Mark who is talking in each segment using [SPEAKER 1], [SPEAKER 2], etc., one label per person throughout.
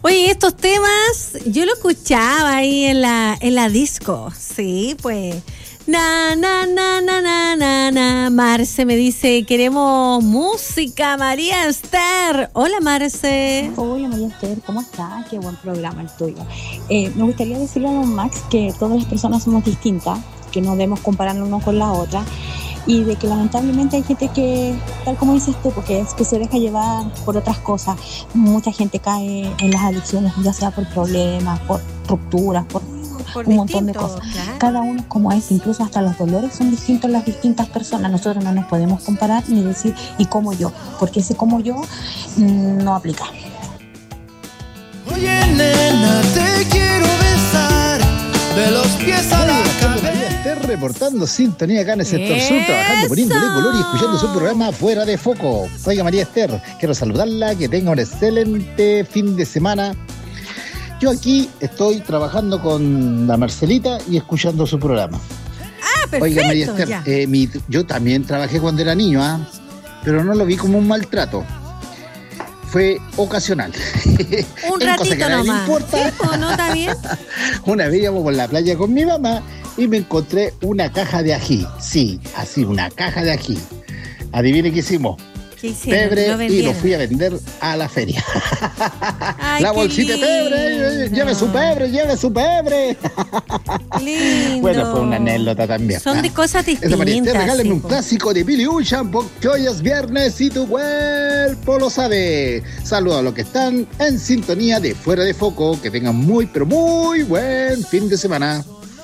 [SPEAKER 1] Oye, estos temas yo lo escuchaba ahí en la disco, sí, pues. Na, na, na, na, na, na, na. Marce me dice, queremos música, María Esther. Hola, Marce.
[SPEAKER 2] Hola, María Esther, ¿cómo estás? Qué buen programa el tuyo. Me gustaría decirle a don Max que todas las personas somos distintas, que no debemos compararnos uno con la otra, y de que lamentablemente hay gente que, tal como dices tú, porque es que se deja llevar por otras cosas. Mucha gente cae en las adicciones, ya sea por problemas, por rupturas, por un montón de cosas. Claro. Cada uno es como es, incluso hasta los dolores son distintos en las distintas personas. Nosotros no nos podemos comparar ni decir y como yo, porque ese como yo no aplica.
[SPEAKER 3] Oye, nena, te quiero besar de los pies a la cabeza.
[SPEAKER 4] María Esther reportando sintonía acá en el sector sur, trabajando, poniéndole color y escuchando su programa Fuera de Foco. Oiga, María Esther, quiero saludarla, que tenga un excelente fin de semana. Yo aquí estoy trabajando con la Marcelita y escuchando su programa.
[SPEAKER 1] Ah, perfecto.
[SPEAKER 4] Oiga, María Esther, yo también trabajé cuando era niño, pero no lo vi como un maltrato. Fue ocasional.
[SPEAKER 1] Un ratito nomás.
[SPEAKER 4] No importa.
[SPEAKER 1] ¿Sí, no está bien?
[SPEAKER 4] Una vez íbamos por la playa con mi mamá y me encontré una caja de ají. Sí, así, una caja de ají. Adivine qué hicimos. Pebre, y lo fui a vender a la feria.
[SPEAKER 1] Ay,
[SPEAKER 4] la bolsita de pebre, lleve su pebre.
[SPEAKER 1] Lindo.
[SPEAKER 4] Bueno, fue una anécdota también.
[SPEAKER 1] Son de cosas distintas.
[SPEAKER 4] Eso, María Esther, regálame un clásico de Billy Ocean, porque hoy es viernes y tu cuerpo lo sabe. Saludos a los que están en sintonía de Fuera de Foco. Que tengan muy, pero muy buen fin de semana.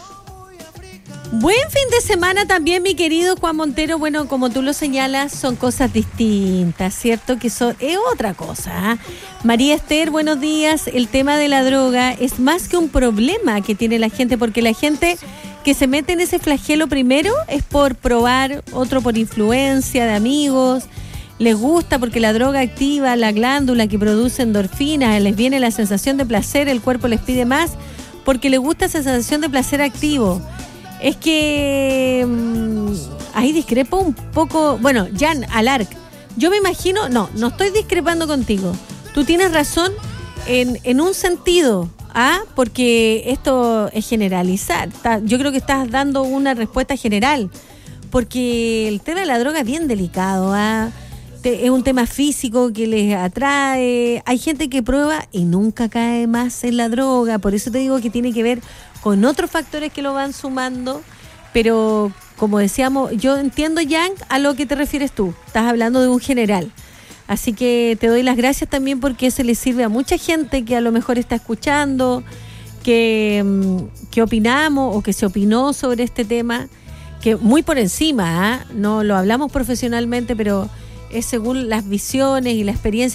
[SPEAKER 1] Buen fin de semana también, mi querido Juan Montero. Bueno, como tú lo señalas, son cosas distintas, ¿cierto? Que es otra cosa. María Esther, buenos días. El tema de la droga es más que un problema que tiene la gente, porque la gente que se mete en ese flagelo primero es por probar, otro por influencia de amigos. Les gusta porque la droga activa la glándula que produce endorfinas, les viene la sensación de placer, el cuerpo les pide más porque les gusta esa sensación de placer activo. Es que ahí discrepo un poco. Bueno, Jan Alarc, yo me imagino, no estoy discrepando contigo. Tú tienes razón en un sentido, porque esto es generalizar. Yo creo que estás dando una respuesta general, porque el tema de la droga es bien delicado, es un tema físico que les atrae. Hay gente que prueba y nunca cae más en la droga, por eso te digo que tiene que ver con otros factores que lo van sumando, pero como decíamos, yo entiendo, Jan, a lo que te refieres tú, estás hablando de un general, así que te doy las gracias también porque se le sirve a mucha gente que a lo mejor está escuchando, que opinamos o que se opinó sobre este tema, que muy por encima, no lo hablamos profesionalmente, pero es según las visiones y la experiencia